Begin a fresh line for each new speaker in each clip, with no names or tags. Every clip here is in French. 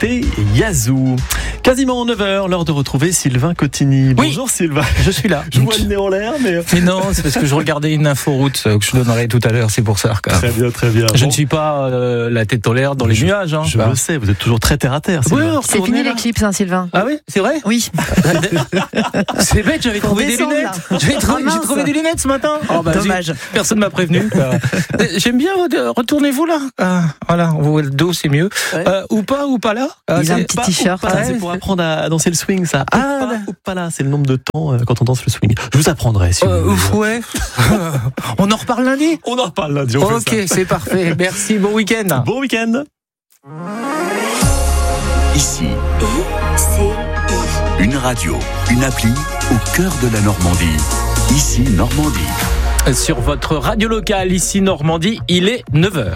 c'était Yazoo. Quasiment 9h, l'heure de retrouver Sylvain Cotigny. Bonjour Sylvain.
Je suis là.
Je vois le nez en l'air, mais
non, c'est parce que je regardais une inforoute que je donnerai tout à l'heure, c'est pour ça.
Très bien, très bien.
Je ne suis pas la tête en l'air dans les nuages.
Je le sais, vous êtes toujours très terre à terre.
Oui,
c'est fini l'éclipse, Sylvain.
Ah oui, c'est vrai?
Oui.
C'est bête, j'avais trouvé des lunettes. J'ai trouvé des lunettes ce matin. Oh,
dommage.
Personne m'a prévenu. J'aime bien, retournez-vous là. Voilà, on voit le dos, c'est mieux.
Ouais.
Ou pas là.
Il a un petit t-shirt.
C'est pour apprendre à danser le swing, ça. Ou pas là, c'est le nombre de temps quand on danse le swing. Je vous apprendrai si vous voulez.
Ouais. On en reparle lundi?
On en reparle lundi.
Ok, c'est parfait. Merci, bon week-end.
Bon week-end.
Ici, une radio, une appli au cœur de la Normandie. Ici, Normandie.
Sur votre radio locale, ici Normandie, il est 9h.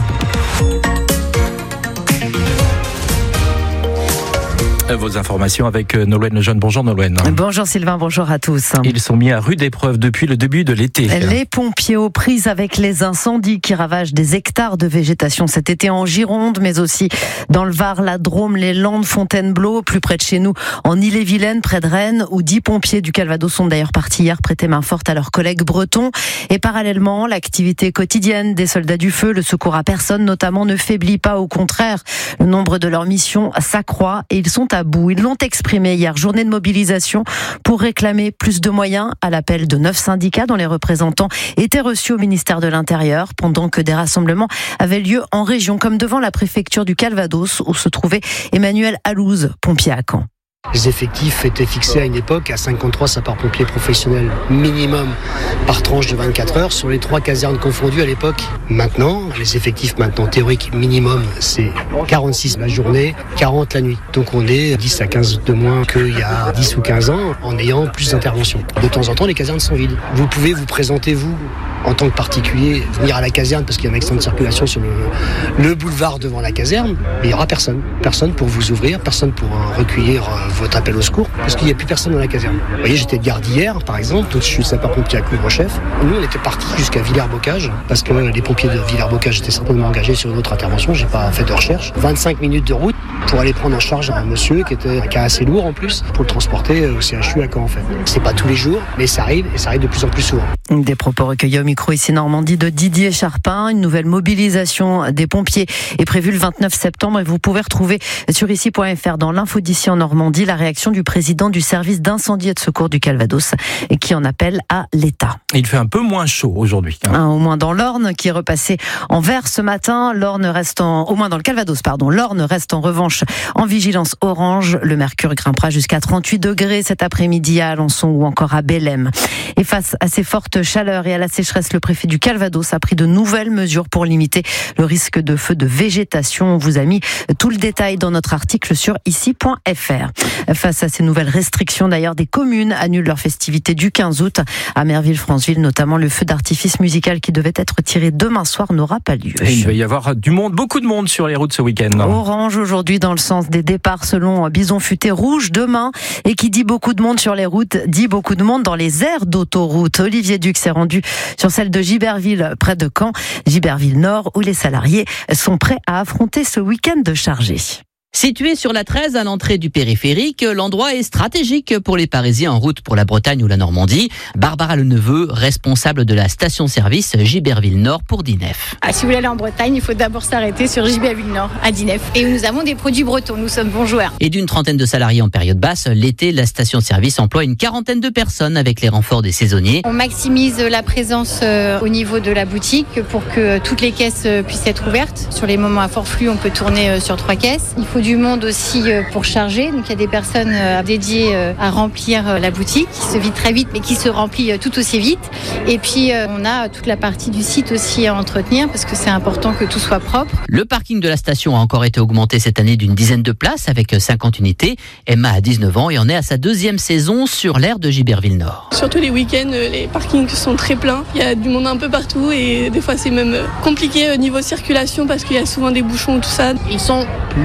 Vos informations avec Nolwenn Lejeune. Bonjour Nolwenn.
Bonjour Sylvain, bonjour à tous.
Ils sont mis à rude épreuve depuis le début de l'été.
Les pompiers aux prises avec les incendies qui ravagent des hectares de végétation cet été en Gironde, mais aussi dans le Var, la Drôme, les Landes, Fontainebleau, plus près de chez nous, en Ille-et-Vilaine, près de Rennes, où 10 pompiers du Calvados sont d'ailleurs partis hier prêter main forte à leurs collègues bretons. Et parallèlement, l'activité quotidienne des soldats du feu, le secours à personne notamment, ne faiblit pas, au contraire. Le nombre de leurs missions s'accroît et ils sont à bout. Ils l'ont exprimé hier, journée de mobilisation pour réclamer plus de moyens à l'appel de 9 syndicats dont les représentants étaient reçus au ministère de l'Intérieur pendant que des rassemblements avaient lieu en région, comme devant la préfecture du Calvados où se trouvait Emmanuel Alouz, pompier à Caen.
Les effectifs étaient fixés à une époque à 53 sapeurs-pompiers professionnels minimum par tranche de 24 heures sur les 3 casernes confondues à l'époque. Maintenant, les effectifs théoriques minimum, c'est 46 la journée, 40 la nuit. Donc on est 10 à 15 de moins qu'il y a 10 ou 15 ans en ayant plus d'interventions. De temps en temps, les casernes sont vides. Vous pouvez vous présenter, vous, en tant que particulier, venir à la caserne parce qu'il y a un accident de circulation sur le boulevard devant la caserne, mais il n'y aura personne. Personne pour vous ouvrir, personne pour recueillir votre appel au secours, parce qu'il n'y a plus personne dans la caserne. Vous voyez, j'étais de garde hier, par exemple, donc je suis sapeur-pompier à couvre-chef. Nous, on était partis jusqu'à Villers-Bocage, parce que les pompiers de Villers-Bocage étaient certainement engagés sur une autre intervention, j'ai pas fait de recherche. 25 minutes de route pour aller prendre en charge un monsieur qui était un cas assez lourd en plus, pour le transporter au CHU à Caen en fait. C'est pas tous les jours, mais ça arrive, et ça arrive de plus en plus souvent.
Des propos recueillis au micro ici Normandie de Didier Charpin. Une nouvelle mobilisation des pompiers est prévue le 29 septembre et vous pouvez retrouver sur ici.fr dans l'info d'ici en Normandie la réaction du président du service d'incendie et de secours du Calvados et qui en appelle à l'État.
Il fait un peu moins chaud aujourd'hui.
Au moins dans l'Orne qui est repassé en vert ce matin. Au moins dans le Calvados, l'Orne reste en revanche en vigilance orange. Le mercure grimpera jusqu'à 38 degrés cet après-midi à Alençon ou encore à Bellem. Et face à ces fortes chaleurs et à la sécheresse, le préfet du Calvados a pris de nouvelles mesures pour limiter le risque de feu de végétation. On vous a mis tout le détail dans notre article sur ici.fr. Face à ces nouvelles restrictions, d'ailleurs, des communes annulent leurs festivités du 15 août. À Merville-Franceville, notamment, le feu d'artifice musical qui devait être tiré demain soir n'aura pas lieu.
Et il va y avoir du monde, beaucoup de monde sur les routes ce week-end.
Orange aujourd'hui dans le sens des départs selon Bison Futé, rouge demain. Et qui dit beaucoup de monde sur les routes, dit beaucoup de monde dans les aires d'autoroute. Olivier Duc s'est rendu sur celle de Giberville, près de Caen, Giberville Nord, où les salariés sont prêts à affronter ce week-end de chargé.
Situé sur la 13 à l'entrée du périphérique, l'endroit est stratégique pour les Parisiens en route pour la Bretagne ou la Normandie. Barbara Leneveu, responsable de la station-service Giberville Nord pour Dinef.
Si vous voulez aller en Bretagne, il faut d'abord s'arrêter sur Giberville Nord à Dinef. Et nous avons des produits bretons, nous sommes bons joueurs.
Et d'une trentaine de salariés en période basse, l'été, la station-service emploie une quarantaine de personnes avec les renforts des saisonniers.
On maximise la présence au niveau de la boutique pour que toutes les caisses puissent être ouvertes. Sur les moments à fort flux, on peut tourner sur 3 caisses. Il faut du monde aussi pour charger. Donc il y a des personnes dédiées à remplir la boutique qui se vide très vite mais qui se remplit tout aussi vite. Et puis on a toute la partie du site aussi à entretenir parce que c'est important que tout soit propre.
Le parking de la station a encore été augmenté cette année d'une dizaine de places avec 50 unités. Emma a 19 ans et en est à sa 2e saison sur l'aire de Giberville Nord.
Surtout les week-ends, les parkings sont très pleins. Il y a du monde un peu partout et des fois c'est même compliqué au niveau circulation parce qu'il y a souvent des bouchons tout ça.
Ils sont plutôt calmes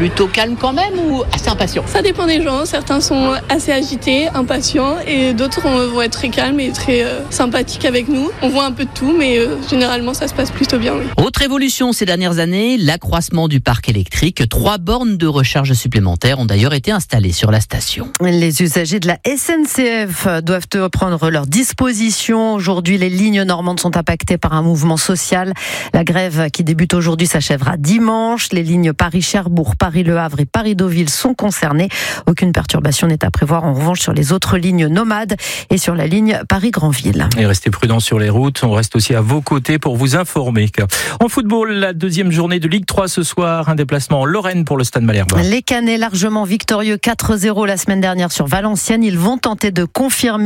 calmes quand même ou assez impatients?
Ça dépend des gens. Certains sont assez agités, impatients, et d'autres vont être très calmes et très sympathiques avec nous. On voit un peu de tout, mais généralement ça se passe plutôt bien. Oui.
Autre évolution ces dernières années, l'accroissement du parc électrique. 3 bornes de recharge supplémentaires ont d'ailleurs été installées sur la station.
Les usagers de la SNCF doivent prendre leurs dispositions. Aujourd'hui, les lignes normandes sont impactées par un mouvement social. La grève qui débute aujourd'hui s'achèvera dimanche. Les lignes Paris-Cherbourg, Paris-Le Havre et Paris-Deauville sont concernées. Aucune perturbation n'est à prévoir en revanche sur les autres lignes nomades et sur la ligne Paris-Granville.
Et restez prudents sur les routes. On reste aussi à vos côtés pour vous informer. En football, la deuxième journée de Ligue 3 ce soir. Un déplacement en Lorraine pour le Stade Malherbe.
Les Canets largement victorieux 4-0 la semaine dernière sur Valenciennes. Ils vont tenter de confirmer